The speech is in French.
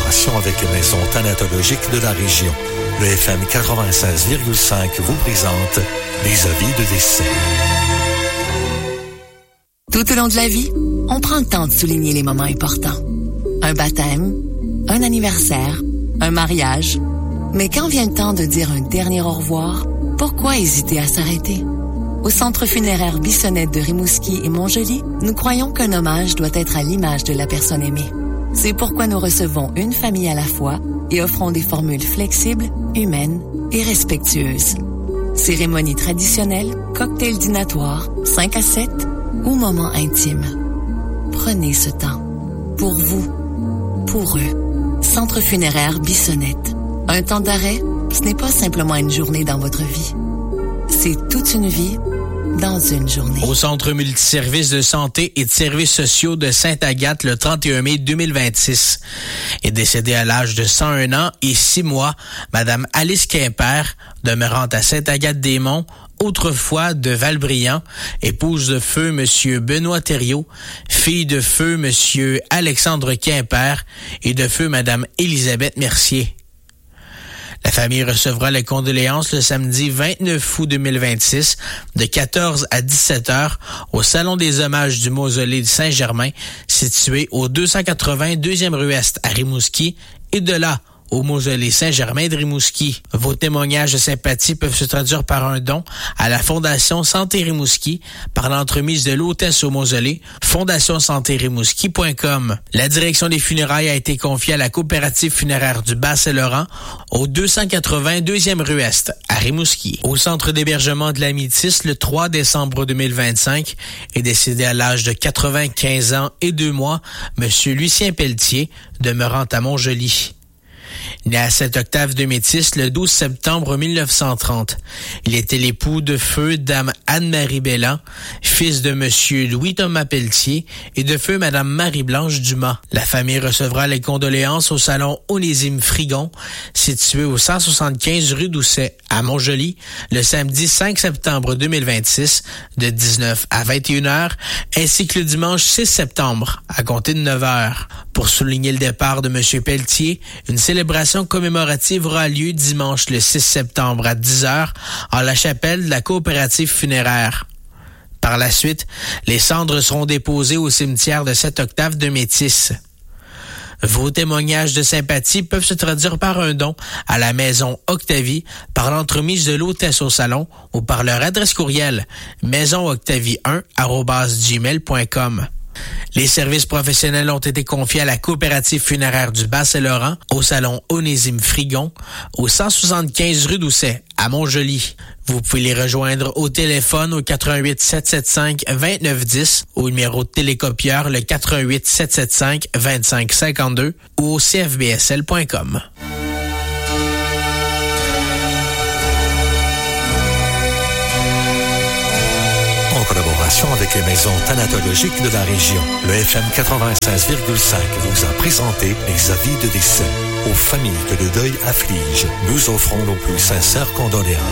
collaboration avec Maison thanatologique de la région. Le FM 96,5 vous présente les avis de décès. Tout au long de la vie, on prend le temps de souligner les moments importants. Un baptême, un anniversaire, un mariage. Mais quand vient le temps de dire un dernier au revoir, pourquoi hésiter à s'arrêter? Au Centre funéraire Bissonnette de Rimouski et Montjoly, nous croyons qu'un hommage doit être à l'image de la personne aimée. C'est pourquoi nous recevons une famille à la fois et offrons des formules flexibles, humaines et respectueuses. Cérémonie traditionnelle, cocktail dînatoire, 5 à 7 ou moment intime. Prenez ce temps. Pour vous. Pour eux. Centre funéraire Bissonnette. Un temps d'arrêt, ce n'est pas simplement une journée dans votre vie. C'est toute une vie dans une journée. Au Centre multiservice de santé et de services sociaux de Sainte-Agathe le 31 mai 2026. Est décédée à l'âge de 101 ans et 6 mois, Madame Alice Quimper, demeurant à Sainte-Agathe-des-Monts, autrefois de Valbriand, épouse de feu Monsieur Benoît Thériault, fille de feu Monsieur Alexandre Quimper et de feu Madame Élisabeth Mercier. La famille recevra les condoléances le samedi 29 août 2026 de 14 à 17 heures au Salon des hommages du Mausolée de Saint-Germain, situé au 280 2e rue Est à Rimouski, et de là au Mausolée Saint-Germain de Rimouski. Vos témoignages de sympathie peuvent se traduire par un don à la Fondation Santé Rimouski par l'entremise de l'hôtesse au Mausolée, fondationsantérimouski.com. La direction des funérailles a été confiée à la coopérative funéraire du Bas-Saint-Laurent au 280 2e rue Est à Rimouski. Au centre d'hébergement de la Métis, le 3 décembre 2025, est décédé à l'âge de 95 ans et 2 mois, Monsieur Lucien Pelletier, demeurant à Montjoly. Né à Saint-Octave de Métis le 12 septembre 1930. Il était l'époux de feu Dame Anne-Marie Belland, fils de Monsieur Louis-Thomas Pelletier et de feu Madame Marie-Blanche Dumas. La famille recevra les condoléances au salon Onésime Frigon, situé au 175 rue Doucet à Montjoly, le samedi 5 septembre 2026 de 19 à 21 heures, ainsi que le dimanche 6 septembre à compter de 9 heures. Pour souligner le départ de Monsieur Pelletier, une célébration commémorative aura lieu dimanche le 6 septembre à 10h en la chapelle de la coopérative funéraire. Par la suite, les cendres seront déposées au cimetière de Saint-Octave de Métis. Vos témoignages de sympathie peuvent se traduire par un don à la Maison Octavie par l'entremise de l'hôtesse au salon ou par leur adresse courriel maisonoctavie1@gmail.com. Les services professionnels ont été confiés à la coopérative funéraire du Bas-Saint-Laurent au salon Onésime Frigon, au 175 rue Doucet, à Montjoly. Vous pouvez les rejoindre au téléphone au 88 775 2910, au numéro de télécopieur le 88 775 2552 ou au cfbsl.com. En collaboration avec les maisons thanatologiques de la région, le FM 96,5 vous a présenté les avis de décès. Aux familles que le deuil afflige, nous offrons nos plus sincères condoléances.